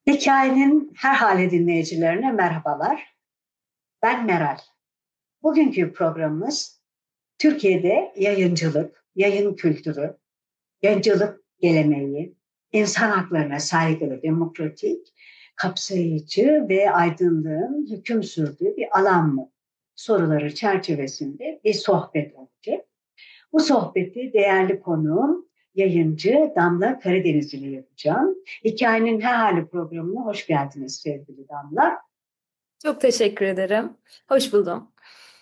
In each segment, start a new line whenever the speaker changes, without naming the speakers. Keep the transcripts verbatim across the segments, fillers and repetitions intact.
Hikayenin her hali dinleyicilerine merhabalar. Ben Meral. Bugünkü programımız Türkiye'de yayıncılık, yayın kültürü, yayıncılık geleneği, insan haklarına saygılı, demokratik, kapsayıcı ve aydınlığın hüküm sürdüğü bir alan mı? Soruları çerçevesinde bir sohbet olacak. Bu sohbeti değerli konuğum, yayıncı Damla Karadeniz ile yapacağım. Hikayenin her hali programına hoş geldiniz sevgili Damla.
Çok teşekkür ederim. Hoş buldum.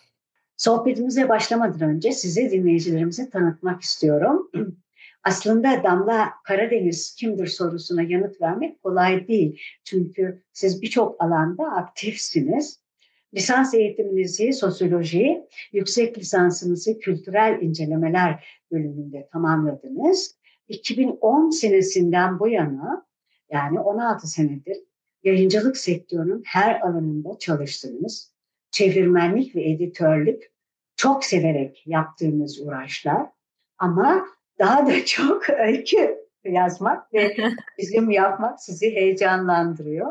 Sohbetimize başlamadan önce size dinleyicilerimizi tanıtmak istiyorum. Aslında Damla Karadeniz kimdir sorusuna yanıt vermek kolay değil. Çünkü siz birçok alanda aktifsiniz. Lisans eğitiminizi sosyoloji, yüksek lisansınızı kültürel incelemeler bölümünde tamamladınız. iki bin on senesinden bu yana, yani on altı senedir yayıncılık sektörünün her alanında çalıştınız. Çevirmenlik ve editörlük çok severek yaptığınız uğraşlar, ama daha da çok öykü yazmak ve çizim yapmak sizi heyecanlandırıyor.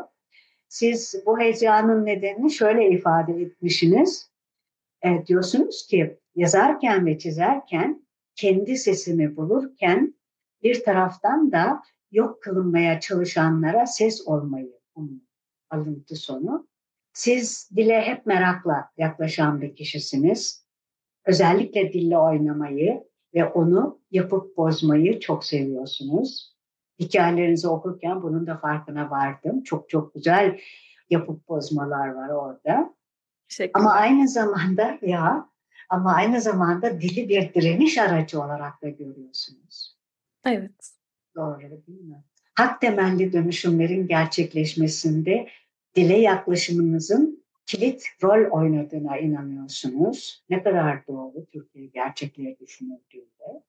Siz bu heyecanın nedenini şöyle ifade etmişsiniz. E, diyorsunuz ki yazarken ve çizerken kendi sesimi bulurken bir taraftan da yok kılınmaya çalışanlara ses olmayı, onun alıntı sonu. Siz dile hep merakla yaklaşan bir kişisiniz. Özellikle dille oynamayı ve onu yapıp bozmayı çok seviyorsunuz. Hikayelerinizi okurken bunun da farkına vardım. Çok çok güzel yapıp bozmalar var orada. Ama
Teşekkürler.
aynı zamanda ya, ama aynı zamanda dili bir direniş aracı olarak da görüyorsunuz.
Evet.
Doğru değil mi? Hak temelli dönüşümlerin gerçekleşmesinde dile yaklaşımınızın kilit rol oynadığına inanıyorsunuz. Ne kadar doğru Türkiye gerçekleri düşünüldüğünde.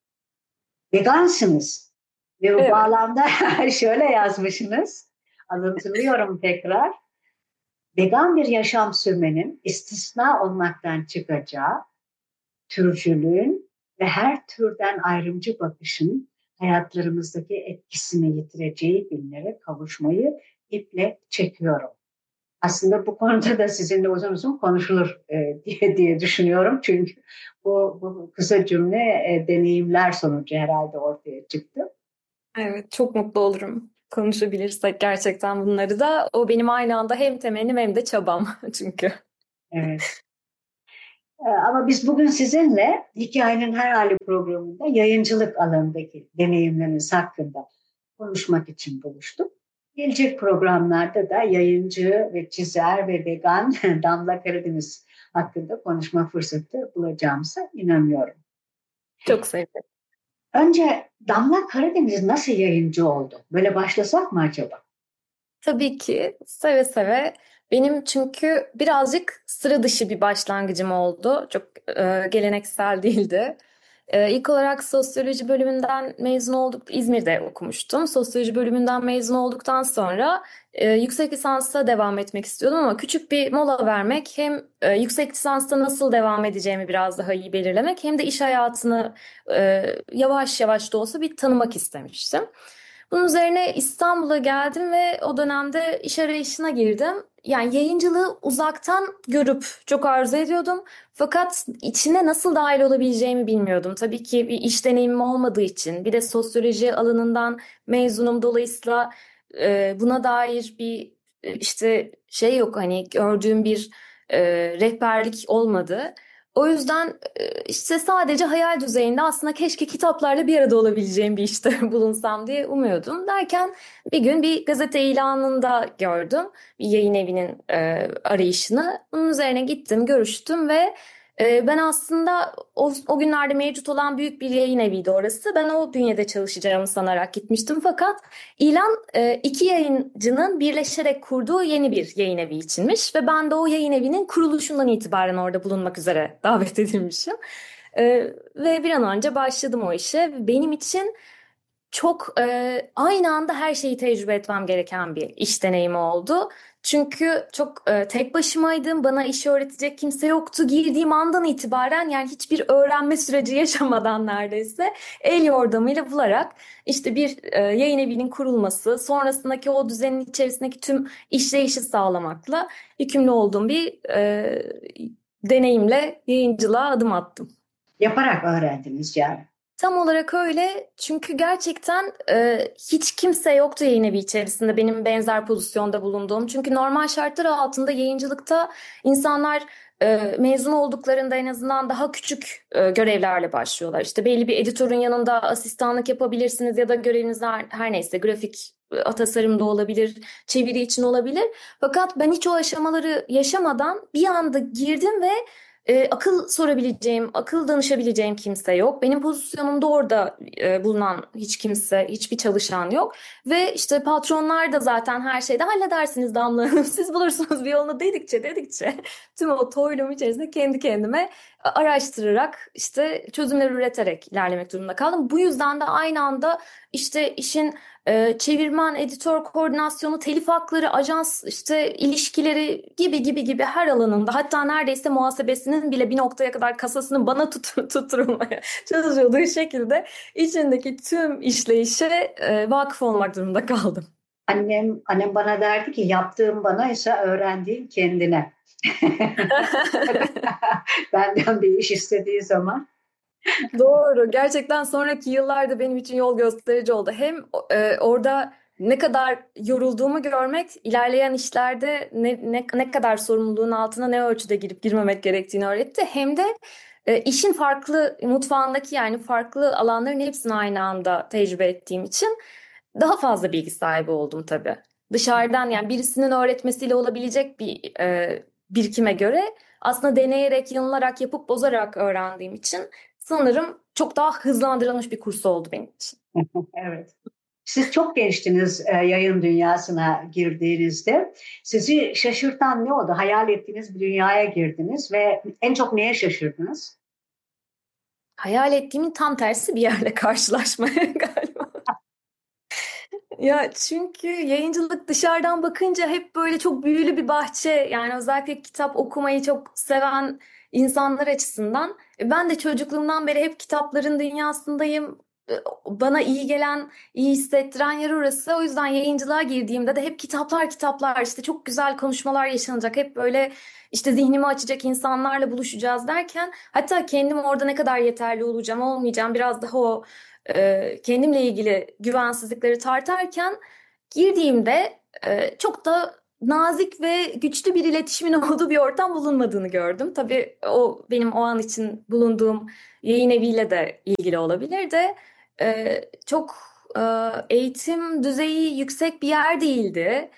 Vegansınız ve bu
Evet.
bağlamda şöyle yazmışsınız. Alıntılıyorum tekrar. Vegan bir yaşam sürmenin istisna olmaktan çıkacağı, türcülüğün ve her türden ayrımcı bakışın hayatlarımızdaki etkisini yitireceği günlere kavuşmayı iple çekiyorum. Aslında bu konuda da sizinle uzun uzun konuşulur e, diye diye düşünüyorum. Çünkü bu, bu kısa cümle e, deneyimler sonucu herhalde ortaya çıktı.
Evet. Çok mutlu olurum konuşabilirsek gerçekten bunları da. O benim aynı anda hem temennim hem de çabam çünkü.
Evet. E, ama biz bugün sizinle Hikayenin Her Hali programında yayıncılık alanındaki deneyimleriniz hakkında konuşmak için buluştuk. Gelecek programlarda da yayıncı ve çizer ve vegan Damla Karadeniz hakkında konuşma fırsatı bulacağımıza inanıyorum.
Çok sevdim.
Önce Damla Karadeniz nasıl yayıncı oldu? Böyle başlasak mı acaba?
Tabii ki seve seve. Benim çünkü birazcık sıra dışı bir başlangıcım oldu. Çok e, geleneksel değildi. E, ilk olarak sosyoloji bölümünden mezun olduk. İzmir'de okumuştum. Sosyoloji bölümünden mezun olduktan sonra e, yüksek lisansa devam etmek istiyordum ama küçük bir mola vermek hem e, yüksek lisansta nasıl devam edeceğimi biraz daha iyi belirlemek hem de iş hayatını e, yavaş yavaş da olsa bir tanımak istemiştim. Bunun üzerine İstanbul'a geldim ve o dönemde iş arayışına girdim. Yani yayıncılığı uzaktan görüp çok arzu ediyordum. Fakat içine nasıl dahil olabileceğimi bilmiyordum. Tabii ki bir iş deneyimim olmadığı için, bir de sosyoloji alanından mezunum. Dolayısıyla e, buna dair bir e, işte şey yok, hani gördüğüm bir e, rehberlik olmadı. O yüzden e, işte sadece hayal düzeyinde aslında keşke kitaplarla bir arada olabileceğim bir işte bulunsam diye umuyordum. Derken bir gün bir gazete ilanında gördüm bir yayın evinin e, arayışını. Bunun üzerine gittim, görüştüm ve e, ben aslında o, o günlerde mevcut olan büyük bir yayın eviydi orası. Ben o bünyede çalışacağımı sanarak gitmiştim. Fakat ilan e, iki yayıncının birleşerek kurduğu yeni bir yayın evi içinmiş ve ben de o yayın evinin kuruluşundan itibaren orada bulunmak üzere davet edilmişim. E, ve bir an önce başladım o işe. Benim için çok e, aynı anda her şeyi tecrübe etmem gereken bir iş deneyimi oldu. Çünkü çok e, tek başımaydım. Bana işi öğretecek kimse yoktu. Girdiğim andan itibaren yani hiçbir öğrenme süreci yaşamadan neredeyse el yordamıyla bularak işte bir e, yayın evinin kurulması, sonrasındaki o düzenin içerisindeki tüm işleyişi sağlamakla yükümlü olduğum bir e, deneyimle yayıncılığa adım attım.
Yaparak öğrendiniz yani.
Tam olarak öyle. Çünkü gerçekten e, hiç kimse yoktu yayın evi içerisinde benim benzer pozisyonda bulunduğum. Çünkü normal şartlar altında yayıncılıkta insanlar e, mezun olduklarında en azından daha küçük e, görevlerle başlıyorlar. İşte belli bir editörün yanında asistanlık yapabilirsiniz ya da göreviniz her, her neyse grafik e, tasarım da olabilir, çeviri için olabilir. Fakat ben hiç o aşamaları yaşamadan bir anda girdim ve e, akıl sorabileceğim, akıl danışabileceğim kimse yok. Benim pozisyonumda orada e, bulunan hiç kimse, hiçbir çalışan yok. Ve işte patronlar da zaten her şeyde halledersiniz Damla Hanım, siz bulursunuz bir yolunu dedikçe dedikçe tüm o toylum içerisinde kendi kendime araştırarak işte çözümler üreterek ilerlemek durumunda kaldım. Bu yüzden de aynı anda işte işin e, çevirmen, editör koordinasyonu, telif hakları, ajans işte ilişkileri gibi gibi gibi her alanında hatta neredeyse muhasebesinin bile bir noktaya kadar kasasını bana tut tutturulmaya çalışıldığı şekilde içindeki tüm işleyişe e, vakıf olmak durumunda kaldım.
Annem, annem bana derdi ki yaptığım bana ise öğrendiğin kendine. Benden bir iş istediği zaman.
Doğru. Gerçekten sonraki yıllarda benim için yol gösterici oldu. Hem e, orada ne kadar yorulduğumu görmek, ilerleyen işlerde ne, ne, ne kadar sorumluluğun altına ne ölçüde girip girmemek gerektiğini öğretti. Hem de e, işin farklı mutfağındaki yani farklı alanların hepsini aynı anda tecrübe ettiğim için daha fazla bilgi sahibi oldum tabii. Dışarıdan yani birisinin öğretmesiyle olabilecek bir e, birikime göre aslında deneyerek, yanılarak, yapıp bozarak öğrendiğim için sanırım çok daha hızlandırılmış bir kurs oldu benim için.
Evet. Siz çok gençtiniz e, yayın dünyasına girdiğinizde. Sizi şaşırtan ne oldu? Hayal ettiğiniz bir dünyaya girdiniz ve en çok neye şaşırdınız?
Hayal ettiğimin tam tersi bir yerle karşılaşmaya galiba. Ya çünkü yayıncılık dışarıdan bakınca hep böyle çok büyülü bir bahçe. Yani özellikle kitap okumayı çok seven insanlar açısından. E, Ben de çocukluğumdan beri hep kitapların dünyasındayım. E, Bana iyi gelen, iyi hissettiren yer orası. O yüzden yayıncılığa girdiğimde de hep kitaplar kitaplar işte çok güzel konuşmalar yaşanacak. Hep böyle işte zihnimi açacak insanlarla buluşacağız derken hatta kendim orada ne kadar yeterli olacağım, olmayacağım biraz daha o e, kendimle ilgili güvensizlikleri tartarken girdiğimde e, çok da nazik ve güçlü bir iletişimin olduğu bir ortam bulunmadığını gördüm. Tabii o benim o an için bulunduğum yayın eviyle de ilgili olabilir de e, çok e, eğitim düzeyi yüksek bir yer değildi.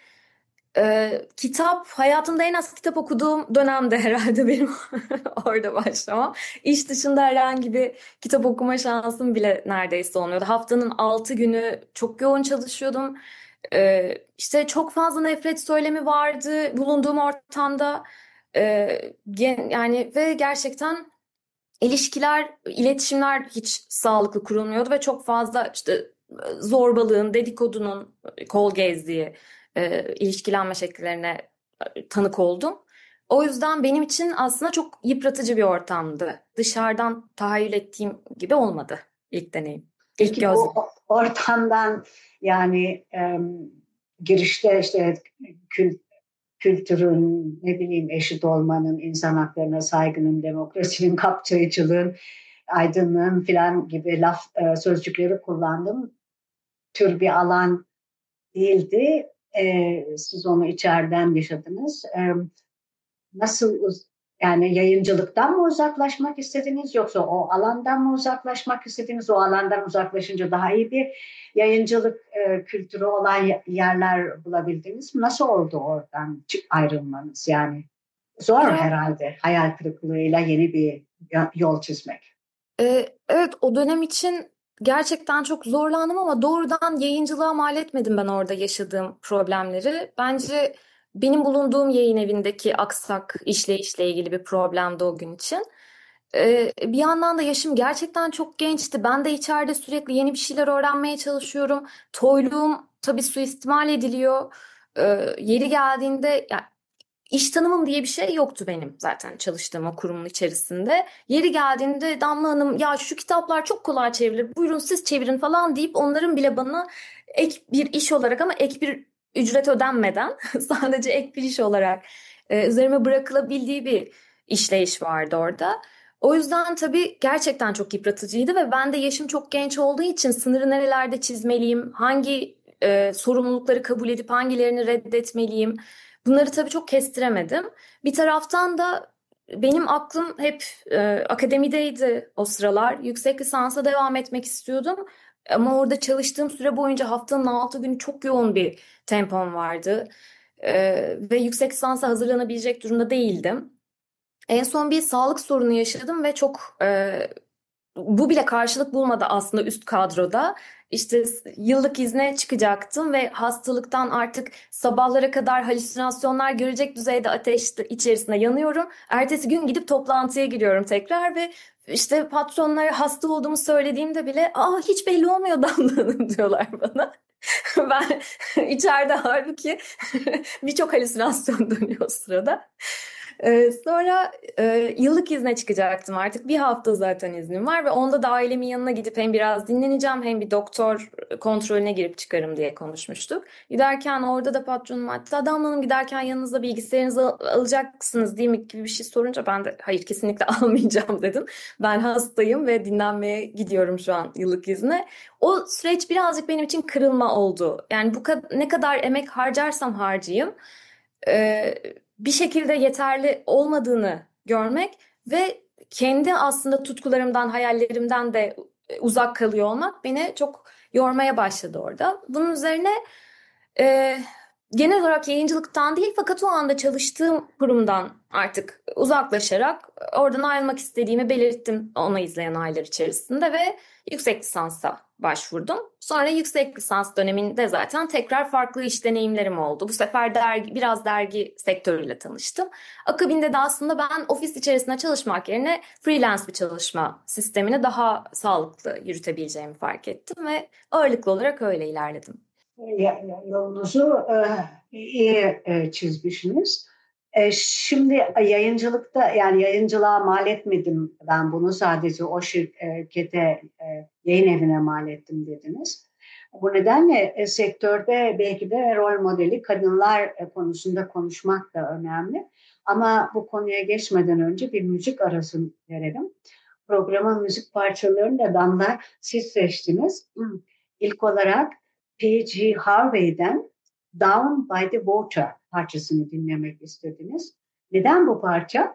Ee, kitap, hayatımda en az kitap okuduğum dönemde herhalde benim orada başlamam. İş dışında herhangi bir kitap okuma şansım bile neredeyse olmuyordu. Haftanın altı günü çok yoğun çalışıyordum. Ee, işte çok fazla nefret söylemi vardı bulunduğum ortamda. Ee, gen- yani ve gerçekten ilişkiler, iletişimler hiç sağlıklı kurulmuyordu ve çok fazla işte e, zorbalığın, dedikodunun kol gezdiği e, ilişkilenme şekillerine e, tanık oldum. O yüzden benim için aslında çok yıpratıcı bir ortamdı. Dışarıdan tahayyül ettiğim gibi olmadı ilk deneyim, ilk
Peki bu
gözlem.
ortamdan yani e, girişte işte kül, kültürün, ne bileyim eşit olmanın, insan haklarına saygının, demokrasinin, kapsayıcılığın, aydınlığın filan gibi laf e, sözcükleri kullandım. Tür bir alan değildi. E, siz onu içeriden yaşadınız. E, nasıl uz- yani yayıncılıktan mı uzaklaşmak istediniz yoksa o alandan mı uzaklaşmak istediniz? O alandan uzaklaşınca daha iyi bir yayıncılık e, kültürü olan yerler bulabildiniz mi? Nasıl oldu oradan çık- ayrılmanız? Yani zor
Biraz
herhalde hayal kırıklığıyla yeni bir yol çizmek.
Ee, evet o dönem için gerçekten çok zorlandım ama doğrudan yayıncılığa mal etmedim ben orada yaşadığım problemleri. Bence benim bulunduğum yayın evindeki aksak işleyişle ilgili bir problemdi o gün için. Ee, bir yandan da yaşım gerçekten çok gençti. Ben de içeride sürekli yeni bir şeyler öğrenmeye çalışıyorum. Toyluğum tabii suistimal ediliyor. Ee, yeri geldiğinde ya, iş tanımım diye bir şey yoktu benim zaten çalıştığım o kurumun içerisinde. Yeri geldiğinde Damla Hanım ya şu kitaplar çok kolay çevrilir, buyurun siz çevirin falan deyip onların bile bana ek bir iş olarak ama ek bir ücret ödenmeden sadece ek bir iş olarak e, üzerime bırakılabildiği bir işleyiş vardı orada. O yüzden tabii gerçekten çok yıpratıcıydı ve ben de yaşım çok genç olduğu için sınırı nerelerde çizmeliyim, hangi e, sorumlulukları kabul edip hangilerini reddetmeliyim. Bunları tabii çok kestiremedim. Bir taraftan da benim aklım hep e, akademideydi o sıralar. Yüksek lisansa devam etmek istiyordum. Ama orada çalıştığım süre boyunca haftanın altı günü çok yoğun bir tempom vardı. E, ve yüksek lisansa hazırlanabilecek durumda değildim. En son bir sağlık sorunu yaşadım ve çok e, bu bile karşılık bulmadı aslında üst kadroda. İşte yıllık izne çıkacaktım ve hastalıktan artık sabahlara kadar halüsinasyonlar görecek düzeyde ateş içerisinde yanıyorum. Ertesi gün gidip toplantıya giriyorum tekrar ve işte patronlara hasta olduğumu söylediğimde bile aa hiç belli olmuyor Damla Hanım diyorlar bana. Ben içeride halbuki birçok halüsinasyon dönüyor o sırada. Ee, sonra e, yıllık izne çıkacaktım artık. Bir hafta zaten iznim var ve onda da ailemin yanına gidip hem biraz dinleneceğim hem bir doktor kontrolüne girip çıkarım diye konuşmuştuk. Giderken orada da patronum hatta Damla Hanım giderken yanınızda bilgisayarınızı al- alacaksınız değil mi gibi bir şey sorunca ben de hayır kesinlikle almayacağım dedim. Ben hastayım ve dinlenmeye gidiyorum şu an yıllık izne. O süreç birazcık benim için kırılma oldu. Yani bu kad- ne kadar emek harcarsam harcayayım e, bir şekilde yeterli olmadığını görmek ve kendi aslında tutkularımdan, hayallerimden de uzak kalıyor olmak beni çok yormaya başladı orada. Bunun üzerine e, genel olarak yayıncılıktan değil fakat o anda çalıştığım kurumdan artık uzaklaşarak oradan ayrılmak istediğimi belirttim onu izleyen aylar içerisinde ve yüksek lisansa başvurdum. Sonra yüksek lisans döneminde zaten tekrar farklı iş deneyimlerim oldu. Bu sefer dergi, biraz dergi sektörüyle tanıştım. Akabinde de aslında ben ofis içerisinde çalışmak yerine freelance bir çalışma sistemini daha sağlıklı yürütebileceğimi fark ettim ve ağırlıklı olarak öyle ilerledim.
Ya- ya- Yolunuzu e, iyi e, çizmişsiniz. E, Şimdi yayıncılıkta yani yayıncılığa mal etmedim ben bunu sadece o şirkete e, yayın evine mal ettim dediniz. Bu nedenle e, sektörde belki de rol modeli kadınlar e, konusunda konuşmak da önemli. Ama bu konuya geçmeden önce bir müzik arası verelim. Programın müzik parçalarını da Damla siz seçtiniz. İlk olarak P G. Harvey'den Down by the Water parçasını dinlemek istediniz. Neden bu parça?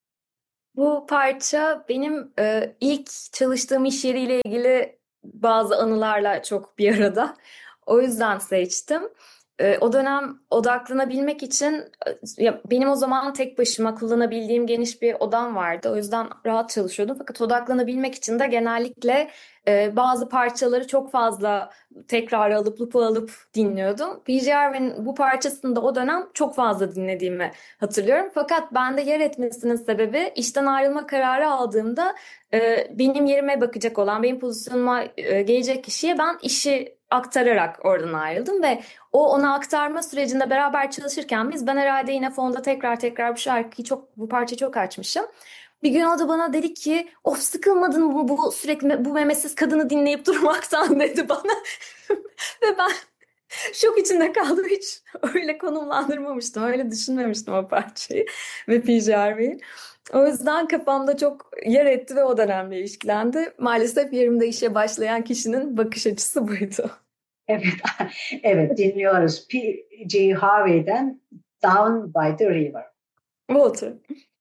Bu parça benim e, ilk çalıştığım iş yeriyle ilgili bazı anılarla çok bir arada. O yüzden seçtim. E, o dönem odaklanabilmek için e, ya benim o zaman tek başıma kullanabildiğim geniş bir odam vardı. O yüzden rahat çalışıyordum. Fakat odaklanabilmek için de genellikle e, bazı parçaları çok fazla tekrar alıp lupa alıp dinliyordum. P J Harvey'nin bu parçasını da o dönem çok fazla dinlediğimi hatırlıyorum. Fakat bende yer etmesinin sebebi işten ayrılma kararı aldığımda e, benim yerime bakacak olan, benim pozisyonuma e, gelecek kişiye ben işi aktararak oradan ayrıldım ve o ona aktarma sürecinde beraber çalışırken biz ben herhalde yine fonda tekrar tekrar bu şarkıyı çok bu parçayı çok açmışım. Bir gün o da bana dedi ki of sıkılmadın mı bu sürekli bu memesiz kadını dinleyip durmaktan dedi bana. Ve ben şok içinde kaldım. Hiç öyle konumlandırmamıştım. Öyle düşünmemiştim o parçayı ve P J Harvey'i. O yüzden kafamda çok yer etti ve o dönemle ilişkilendi. Maalesef yerimde işe başlayan kişinin bakış açısı buydu.
Evet, evet dinliyoruz. P G. Harvey'den Down by the River.
Walter.